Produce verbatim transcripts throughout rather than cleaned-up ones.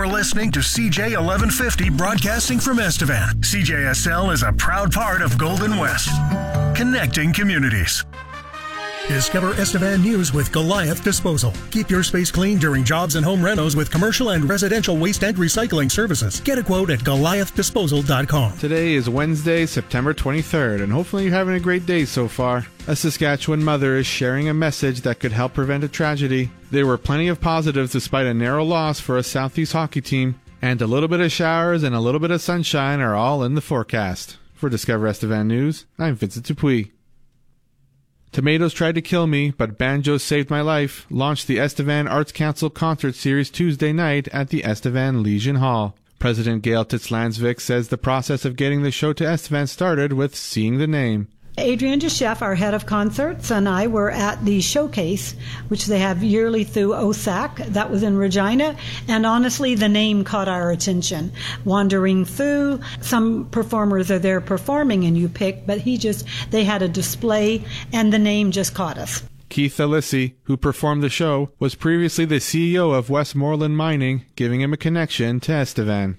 You're listening to C J eleven fifty broadcasting from Estevan. C J S L is a proud part of Golden West, connecting communities. Discover Estevan News with Goliath Disposal. Keep your space clean during jobs and home renos with commercial and residential waste and recycling services. Get a quote at goliath disposal dot com. Today is Wednesday, September twenty-third, and hopefully you're having a great day so far. A Saskatchewan mother is sharing a message that could help prevent a tragedy. There were plenty of positives despite a narrow loss for a Southeast hockey team, and a little bit of showers and a little bit of sunshine are all in the forecast. For Discover Estevan News, I'm Vincent Dupuis. Tomatoes Tried to Kill Me, but Banjos Saved My Life launched the Estevan Arts Council concert series Tuesday night at the Estevan Legion Hall. President Gail Titz-Lansvik says the process of getting the show to Estevan started with seeing the name. Adrian Deschef, our head of concerts, and I were at the showcase, which they have yearly through O S A C. That was in Regina, and honestly, the name caught our attention. Wandering Through, some performers are there performing, and you pick, but he just, they had a display, and the name just caught us. Keith Alissi, who performed the show, was previously the C E O of Westmoreland Mining, giving him a connection to Estevan.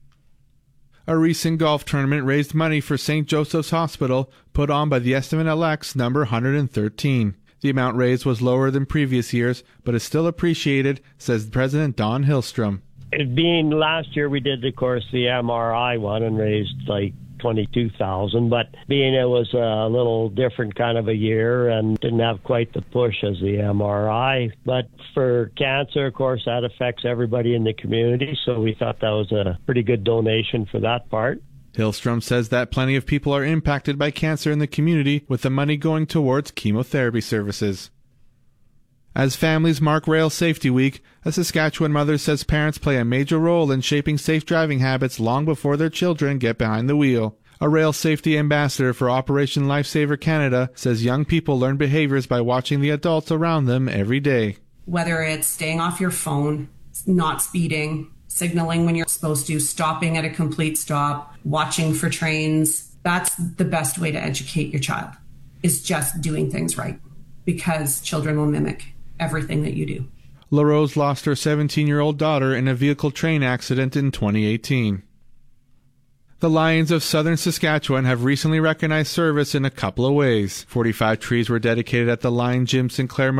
A recent golf tournament raised money for Saint Joseph's Hospital, put on by the Estevan L X number one hundred thirteen. The amount raised was lower than previous years, but is still appreciated, says President Don Hillstrom. It being last year, we did, of course, the M R I one and raised like twenty-two thousand dollars, but being it was a little different kind of a year and didn't have quite the push as the M R I. But for cancer, of course, that affects everybody in the community, so we thought that was a pretty good donation for that part. Hillstrom says that plenty of people are impacted by cancer in the community, with the money going towards chemotherapy services. As families mark Rail Safety Week, a Saskatchewan mother says parents play a major role in shaping safe driving habits long before their children get behind the wheel. A rail safety ambassador for Operation Lifesaver Canada says young people learn behaviors by watching the adults around them every day. Whether it's staying off your phone, not speeding, signaling when you're supposed to, stopping at a complete stop, watching for trains, that's the best way to educate your child, is just doing things right, because children will mimic everything that you do. LaRose lost her seventeen-year-old daughter in a vehicle train accident in twenty eighteen. The Lions of Southern Saskatchewan have recently recognized service in a couple of ways. forty-five trees were dedicated at the Lion Jim Sinclair